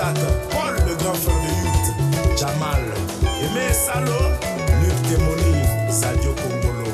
Paul, le grand frère de Youth, Jamal, Aimé Salo, Luc Temoni, Sadio Kongolo.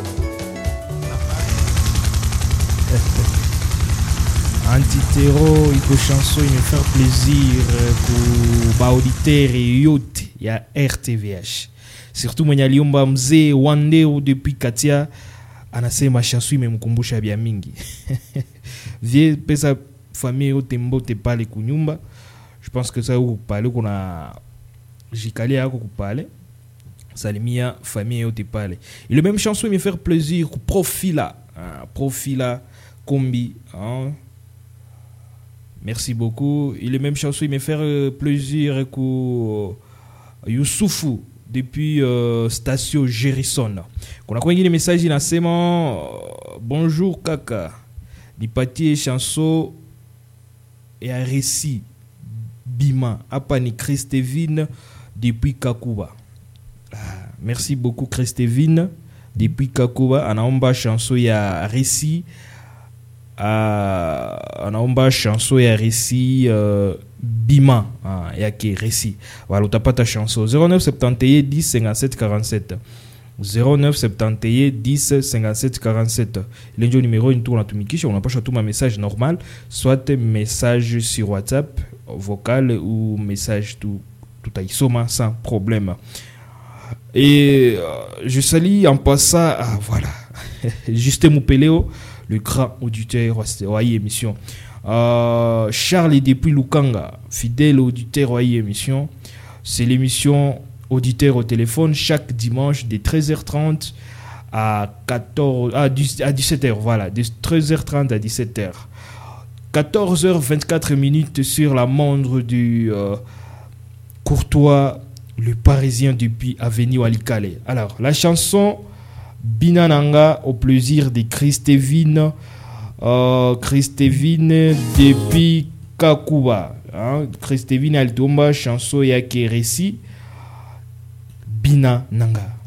Antitero, iko chanson, il me faire plaisir pour bauditer et Youth, il y a RTVH. Surtout mwenye aliomba mzee Wandeo depuis Katia anasema chanson imemkumbusha bia mingi. Vie pesa famille yote mbote pale kunyumba. Je pense que ça ou parler qu'on a jikali yako kupale. Salimia famille yote pale. Et le même chanson me faire plaisir ku Profila, Profila Kombi, hein. Merci beaucoup. Et le même chanson me faire plaisir ku Youssoufou depuis station Gerison. Qu'on a quoi des messages inasema bonjour kaka. Nipatie chanson et un récit Bima hapa ni Christevine depuis Kakuba. Merci beaucoup Christevine depuis Kakuba. Anaomba chanson ya récit anaomba chanson ya récit Bima yake récit. Voilà, utapata chanson 09 71 10 57 47 09 71 10 57 47. Le numéro une tour natumikisha, on pas tout ma message normal, soit message sur WhatsApp vocal ou message tout à isoma sans problème. Et je salue en passant voilà Justin Moupeleo, le grand auditeur Royer émission. Charles depuis Lukanga, fidèle auditeur Royer émission. C'est l'émission Auditeur au téléphone chaque dimanche de 13h30 à 17h, voilà, de 13h30 à 17h. 14h24 minutes sur la montre du Courtois, le Parisien depuis Avenue Alikale. Alors, la chanson Binananga au plaisir de Christevine, Christevine depuis Kakuba, hein? Christevine Altomba, chanson yake récit Bina Nanga.